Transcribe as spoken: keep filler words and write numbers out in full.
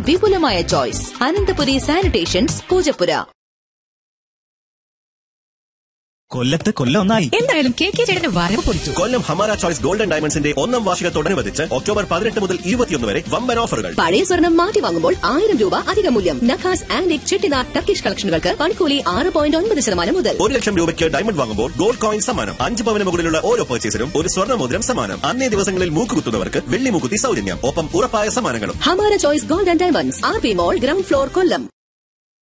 വിപുലമായ choice. Ananthapuri sanitations, Poojappura. കൊല്ലത്ത് കൊല്ലം ഒന്നായി. എന്തായാലും കെ കെ ചേട്ടന്റെ വരവ് പൊളിച്ചു. കൊല്ലം ഹമാര ചോയ്സ് ഗോൾഡൻ ഡയമണ്ട്സിന്റെ ഒന്നാം വാർഷികത്തോടനുബന്ധിച്ച് ഒക്ടോബർ പതിനെട്ട് മുതൽ ഇരുപത്തിയൊന്ന് വരെ വമ്പൻ ഓഫറുകൾ. പഴയ സ്വർണം മാറ്റി വാങ്ങുമ്പോൾ ആയിരം രൂപ അധിക മൂല്യം. നഖാസ്, ആന്റിക്, ചെട്ടിനാർ, ടർക്കിഷ് കളക്ഷനുകൾക്ക് പണിക്കൂലി ആറ് പോയിന്റ് ഒൻപത് ശതമാനം മുതൽ. ഒരു ലക്ഷം രൂപയ്ക്ക് ഡയമണ്ട് വാങ്ങുമ്പോൾ ഗോൾഡ് കോയിൻ സമ്മാനം. അഞ്ച് പവന് മുകളിലുള്ള ഓരോ പർച്ചേസിനും ഒരു സ്വർണ്ണ മോതിരം സമ്മാനം. അന്നേ ദിവസങ്ങളിൽ മൂക്കുകുത്തുന്നവർക്ക് വെള്ളി മൂക്കുത്തി സൗജന്യം. ഒപ്പം ഉറപ്പായ സമ്മാനങ്ങളും. Hamara choice golden diamonds, R P മോൾ, ഗ്രൗണ്ട് ഫ്ലോർ, കൊല്ലം.